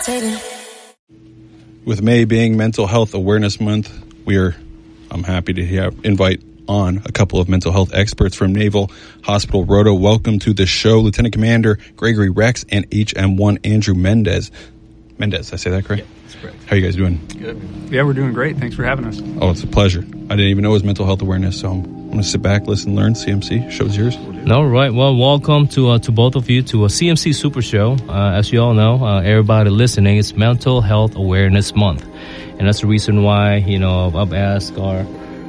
levitating. With May being Mental Health Awareness Month, I'm happy to invite on a couple of mental health experts from Naval Hospital Roto. Welcome to the show, Lieutenant Commander Gregory Rex and HM1 Andrew Mendez. Mendez, I say that correct? Yeah, that's correct. How are you guys doing? Good. Yeah, we're doing great. Thanks for having us. Oh, it's a pleasure. I didn't even know it was mental health awareness, so I'm going to sit back, listen, learn. CMC, show's yours. All right. Well, welcome to both of you to a CMC Super Show. As you all know, everybody listening, it's Mental Health Awareness Month. And that's the reason why, I've asked our,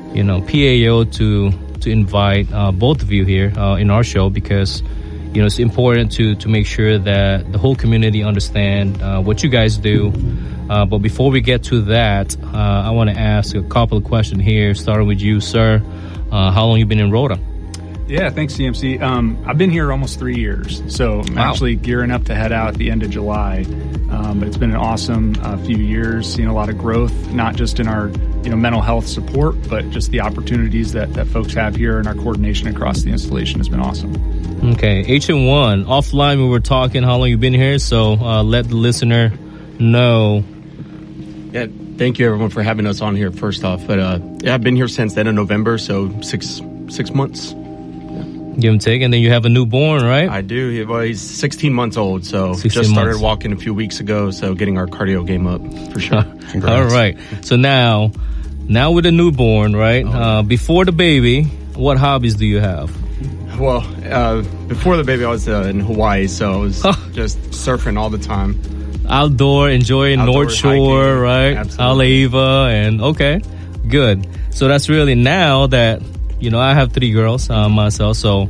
PAO to invite both of you here in our show because, it's important to make sure that the whole community understand what you guys do. But before we get to that, I want to ask a couple of questions here, starting with you, sir. How long you been in Rota? Yeah, thanks, CMC. I've been here almost 3 years, so I'm actually gearing up to head out at the end of July. But it's been an awesome few years, seen a lot of growth, not just in our mental health support, but just the opportunities that folks have here, and our coordination across the installation has been awesome. Okay, HM1, offline we were talking how long you've been here, so let the listener know. Yeah, thank you everyone for having us on here first off. But I've been here since the end of November, so six months. Give and take, and then you have a newborn, right? I do. Well, he's 16 months old, so just started walking a few weeks ago, so getting our cardio game up for sure. All right. So now with a newborn, right? Before the baby, what hobbies do you have? Well, before the baby, I was in Hawaii, so I was just surfing all the time. Outdoor, enjoying North Shore, hiking, right? Absolutely. Aleva, and okay, good. So that's really now that, I have 3 girls myself, so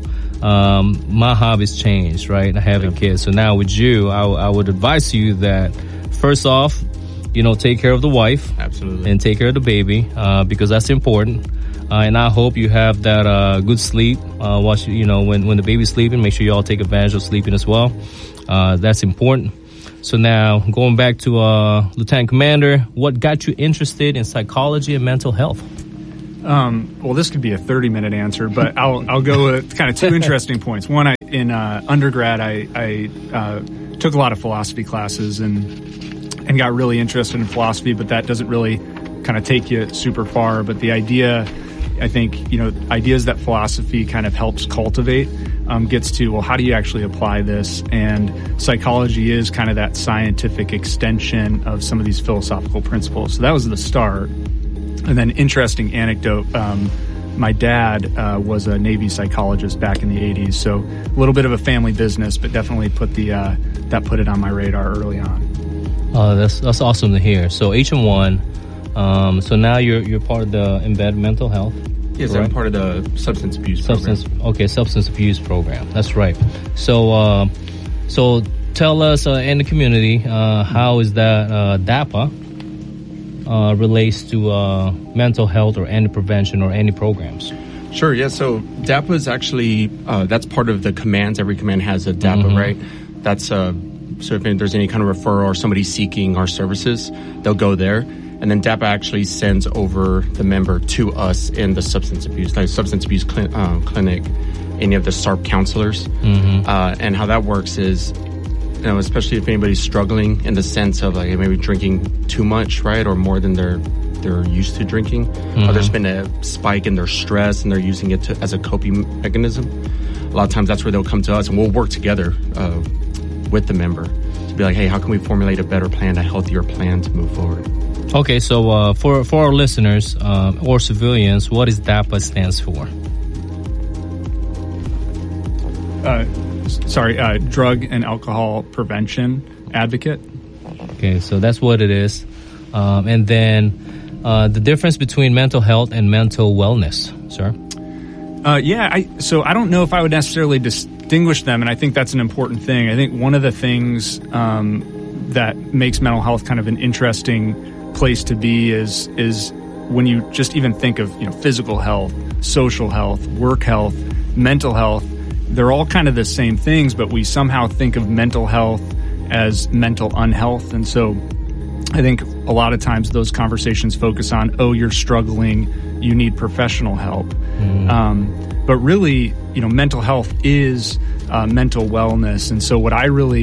my hobbies changed, right? I have a kid. So now with you, I would advise you that first off, take care of the wife. Absolutely. And take care of the baby because that's important. And I hope you have that good sleep. Watch, when the baby's sleeping, make sure you all take advantage of sleeping as well. That's important. So now going back to Lieutenant Commander, what got you interested in psychology and mental health? Well, this could be a 30-minute answer, but I'll go with kind of 2 interesting points. One, in undergrad, I took a lot of philosophy classes and got really interested in philosophy, but that doesn't really kind of take you super far. But the idea, I think, ideas that philosophy kind of helps cultivate gets to, well, how do you actually apply this? And psychology is kind of that scientific extension of some of these philosophical principles. So that was the start. And then interesting anecdote, my dad was a Navy psychologist back in the 80s, so a little bit of a family business, but definitely put it on my radar early on. That's awesome to hear. So HM1, so now you're part of the Embedded Mental Health. Yes, right? I'm part of the substance abuse program. Substance abuse program. That's right. So tell us in the community, how is that DAPA relates to mental health or any prevention or any programs? Sure, yeah. So DAPA is actually, that's part of the commands. Every command has a DAPA, right? That's, so if there's any kind of referral or somebody seeking our services, they'll go there. And then DAPA actually sends over the member to us in the substance abuse clinic, any of the SARP counselors. And how that works is, especially if anybody's struggling in the sense of like maybe drinking too much, right, or more than they're used to drinking, or there's been a spike in their stress and they're using it as a coping mechanism. A lot of times that's where they'll come to us, and we'll work together with the member to be like, hey, how can we formulate a better plan, a healthier plan to move forward? Okay, so for our listeners or civilians, what is DAPA stands for? Drug and Alcohol Prevention Advocate. Okay, so that's what it is. And then the difference between mental health and mental wellness, sir? I don't know if I would necessarily distinguish them, and I think that's an important thing. I think one of the things that makes mental health kind of an interesting place to be is when you just even think of physical health, social health, work health, mental health. They're all kind of the same things, but we somehow think of mental health as mental unhealth. And so I think a lot of times those conversations focus on, oh, you're struggling, you need professional help. But really, mental health is mental wellness. And so what I really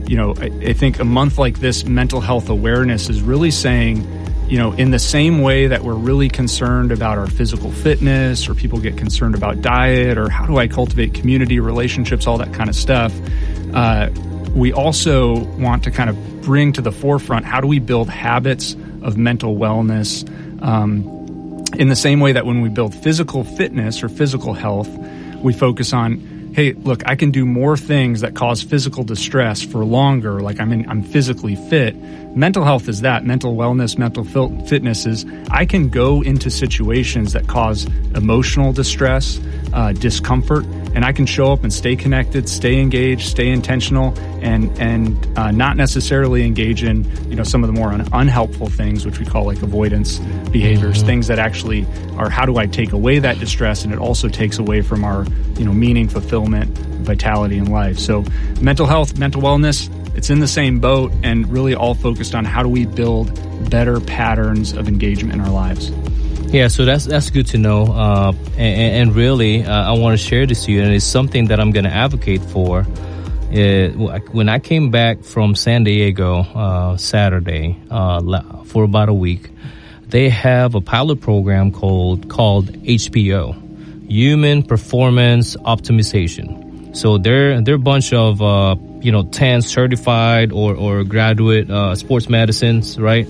I think a month like this, mental health awareness is really saying, in the same way that we're really concerned about our physical fitness, or people get concerned about diet, or how do I cultivate community relationships, all that kind of stuff, we also want to kind of bring to the forefront, how do we build habits of mental wellness, in the same way that when we build physical fitness or physical health, we focus on, hey, look, I can do more things that cause physical distress for longer, like I'm physically fit. Mental health is that. Mental wellness, mental fitness is I can go into situations that cause emotional distress, discomfort, and I can show up and stay connected, stay engaged, stay intentional, and not necessarily engage in some of the more unhelpful things, which we call like avoidance behaviors, things that actually are, how do I take away that distress, and it also takes away from our meaning, fulfillment, vitality in life. So mental health, mental wellness, it's in the same boat, and really all focused on how do we build better patterns of engagement in our lives. Yeah, so that's good to know, and really, I want to share this to you, and it's something that I'm going to advocate for. When I came back from San Diego Saturday for about a week, they have a pilot program called HPO, Human Performance Optimization. So they're a bunch of 10 certified or graduate sports medicines, right?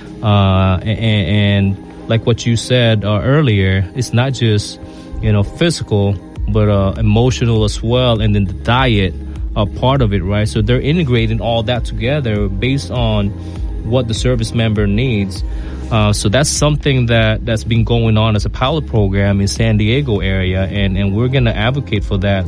And like what you said earlier, it's not just physical, but emotional as well, and then the diet are part of it, right? So they're integrating all that together based on what the service member needs. So that's something that's been going on as a pilot program in San Diego area, and we're going to advocate for that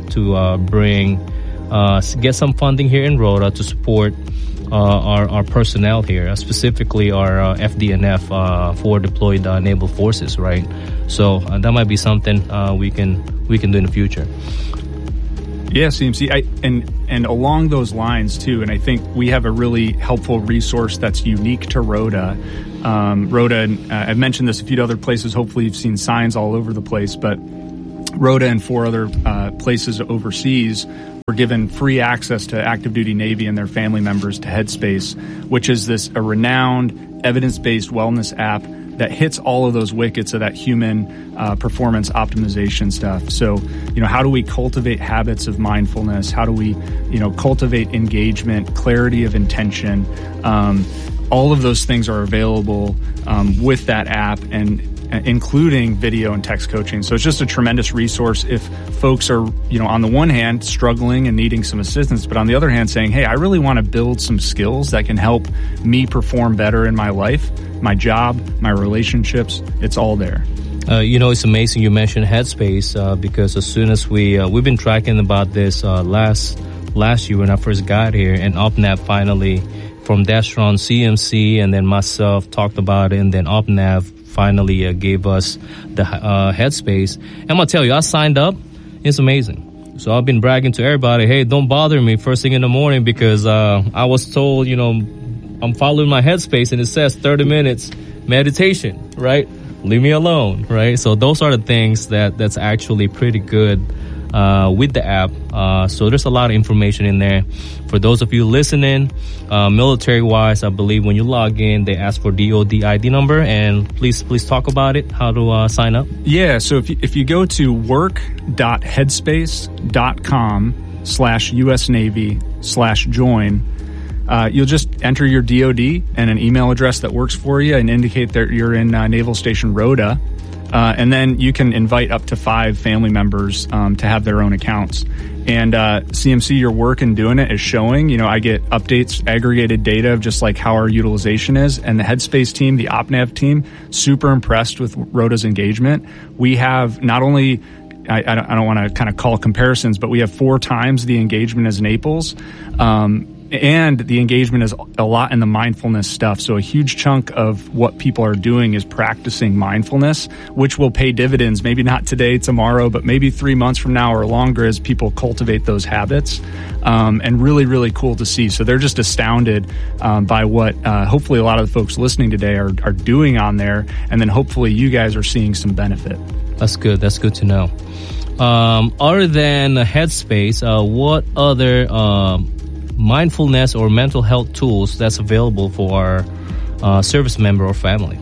to get some funding here in Rhoda to support our personnel here, specifically our FDNF, Forward Deployed Naval Forces, right? So that might be something we can do in the future. Yeah, CMC, and along those lines too, and I think we have a really helpful resource that's unique to Rhoda. Rhoda, I've mentioned this a few other places. Hopefully, you've seen signs all over the place, but Rhoda and 4 other places overseas were given free access to active duty Navy and their family members to Headspace, which is a renowned evidence-based wellness app that hits all of those wickets of that human performance optimization stuff. So, how do we cultivate habits of mindfulness? How do we, cultivate engagement, clarity of intention? All of those things are available with that app, and including video and text coaching. So it's just a tremendous resource if folks are, on the one hand, struggling and needing some assistance, but on the other hand, saying, hey, I really want to build some skills that can help me perform better in my life, my job, my relationships. It's all there. It's amazing you mentioned Headspace because as soon as we've been tracking about this last year when I first got here, and OpNav finally, from Destron, CMC, and then myself talked about it, and then OpNav finally gave us the Headspace. And I'm going to tell you, I signed up. It's amazing. So I've been bragging to everybody, hey, don't bother me first thing in the morning because I was told, I'm following my Headspace and it says 30 minutes meditation, right? Leave me alone, right? So those are the things that's actually pretty good with the app. So there's a lot of information in there. For those of you listening, military-wise, I believe when you log in, they ask for DOD ID number. And please talk about it, how to sign up. Yeah, so if you go to work.headspace.com/US Navy/join, you'll just enter your DOD and an email address that works for you and indicate that you're in Naval Station Rhoda. And then you can invite up to 5 family members to have their own accounts. And CMC, your work in doing it is showing, I get updates, aggregated data of just like how our utilization is. And the Headspace team, the OpNav team, super impressed with Rhoda's engagement. We have not only, I don't want to kind of call comparisons, but we have 4 times the engagement as Naples. And the engagement is a lot in the mindfulness stuff. So a huge chunk of what people are doing is practicing mindfulness, which will pay dividends, maybe not today, tomorrow, but maybe 3 months from now or longer as people cultivate those habits. And really, really cool to see. So they're just astounded by what hopefully a lot of the folks listening today are doing on there. And then hopefully you guys are seeing some benefit. That's good. That's good to know. Other than Headspace, what other mindfulness or mental health tools that's available for our service member or family?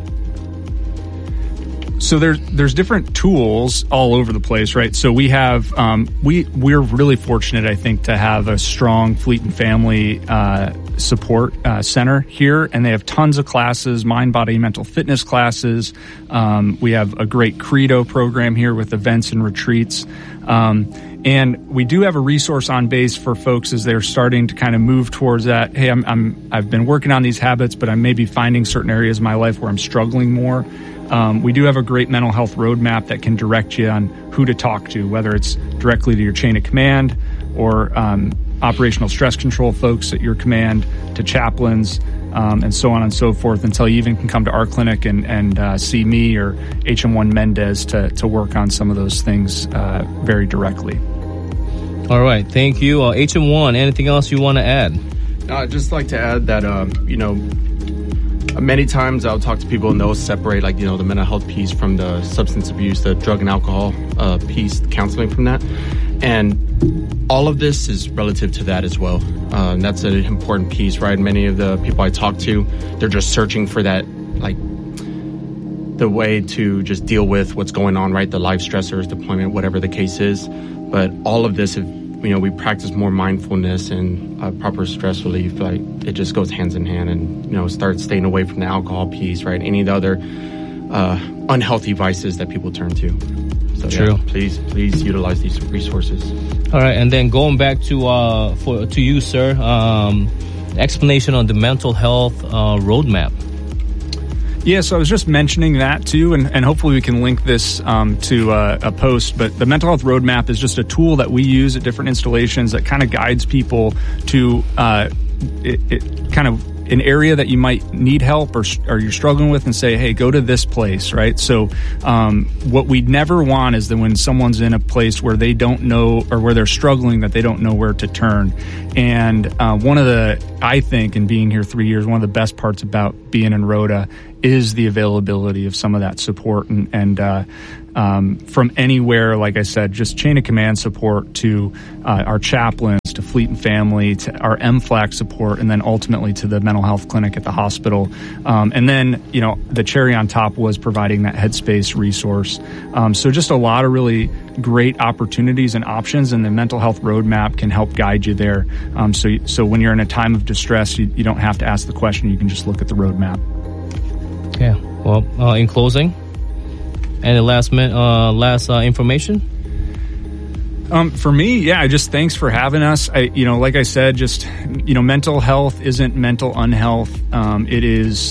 So there's different tools all over the place, right? So we have we're really fortunate, I think, to have a strong Fleet and Family support center here, and they have tons of classes, mind, body, mental fitness classes. We have a great Credo program here with events and retreats. And we do have a resource on base for folks as they're starting to kind of move towards that. Hey, I've been working on these habits, but I may be finding certain areas of my life where I'm struggling more. We do have a great mental health roadmap that can direct you on who to talk to, whether it's directly to your chain of command or operational stress control folks at your command, to chaplains, and so on and so forth, until you even can come to our clinic and see me or HM1 Mendez to work on some of those things very directly. All right. Thank you. HM1, anything else you want to add? I'd just like to add that, many times I'll talk to people and they'll separate, the mental health piece from the substance abuse, the drug and alcohol piece, counseling from that. And all of this is relative to that as well. And that's an important piece, right? Many of the people I talk to, they're just searching for that, the way to just deal with what's going on, right? The life stressors, deployment, whatever the case is. But all of this, if we practice more mindfulness and proper stress relief, it just goes hands in hand, and start staying away from the alcohol piece, right? Any of the other unhealthy vices that people turn to. So True. Yeah, please utilize these resources. All right, and then going back to you, sir, explanation on the mental health roadmap. Yeah, so I was just mentioning that too, and hopefully we can link this to a post. But the mental health roadmap is just a tool that we use at different installations that kind of guides people to it kind of an area that you might need help or you're struggling with, and say, hey, go to this place, right? So what we never want is that when someone's in a place where they don't know, or where they're struggling, that they don't know where to turn. And I think, in being here 3 years, one of the best parts about being in Rhoda is the availability of some of that support, and from anywhere, like I said, just chain of command support to our chaplains, to Fleet and Family, to our MFLAC support, and then ultimately to the mental health clinic at the hospital. And then, the cherry on top was providing that Headspace resource. So just a lot of really great opportunities and options, and the mental health roadmap can help guide you there. So when you're in a time of distress, you don't have to ask the question, you can just look at the roadmap. Okay. Well, in closing, any last information? For me, yeah, just thanks for having us. Like I said, just, mental health isn't mental unhealth. It is,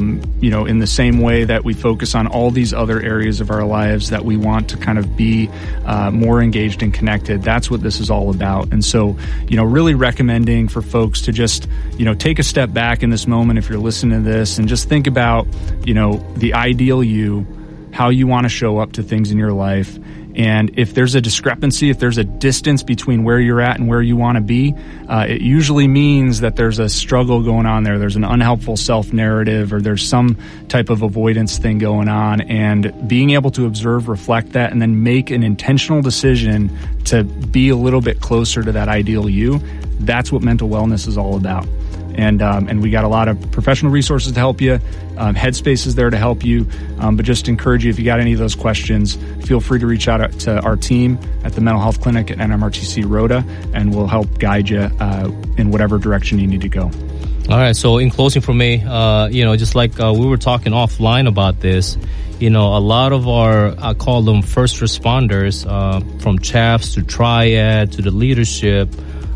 in the same way that we focus on all these other areas of our lives that we want to kind of be more engaged and connected. That's what this is all about. And so, really recommending for folks to just, take a step back in this moment if you're listening to this, and just think about, the ideal you, how you want to show up to things in your life. And if there's a discrepancy, if there's a distance between where you're at and where you want to be, it usually means that there's a struggle going on there. There's an unhelpful self-narrative, or there's some type of avoidance thing going on. And being able to observe, reflect that, and then make an intentional decision to be a little bit closer to that ideal you, that's what mental wellness is all about. And we got a lot of professional resources to help you. Headspace is there to help you. But just encourage you, if you got any of those questions, feel free to reach out to our team at the Mental Health Clinic at NMRTC Rhoda, and we'll help guide you in whatever direction you need to go. All right. So in closing for me, just like we were talking offline about this, a lot of our, I call them first responders, from CHAPS to Triad to the leadership,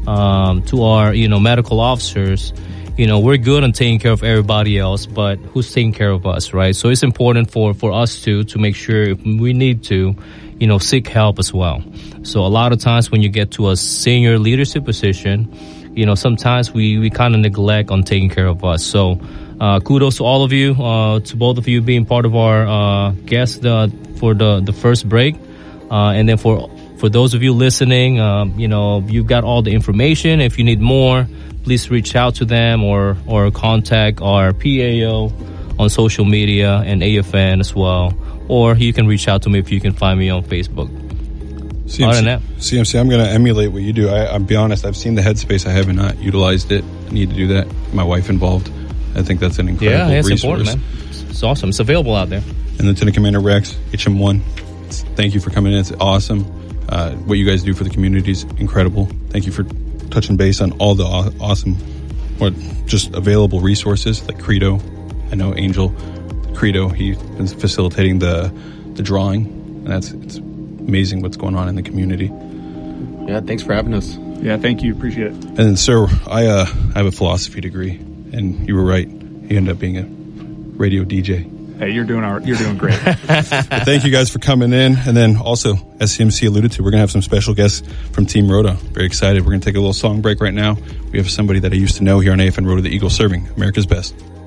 to our, medical officers, we're good on taking care of everybody else, but who's taking care of us, right? So it's important for us to make sure if we need to, seek help as well. So a lot of times when you get to a senior leadership position, sometimes we kind of neglect on taking care of us. So kudos to all of you, to both of you being part of our guests for the first break. And then for those of you listening, you've got all the information. If you need more, please reach out to them or contact our PAO on social media and AFN as well. Or you can reach out to me if you can find me on Facebook. Other than that, CMC, I'm going to emulate what you do. I'll be honest, I've seen the Headspace. I have not utilized it. I need to do that. My wife involved. I think that's an incredible it's resource. important, man. It's awesome. It's available out there. And Lieutenant Commander Rex, HM1, thank you for coming in. It's awesome. What you guys do for the community is incredible. Thank you for touching base on all the awesome, just available resources like Credo. I know Angel Credo, he's been facilitating the drawing, and it's amazing what's going on in the community. Yeah, thanks for having us. Yeah, thank you. Appreciate it. And then, sir, I have a philosophy degree, and you were right. You ended up being a radio DJ. Hey, you're doing great. But thank you guys for coming in. And then also, as CMC alluded to, we're going to have some special guests from Team Rota. Very excited. We're going to take a little song break right now. We have somebody that I used to know here on AFN Rota, the Eagle, serving America's Best.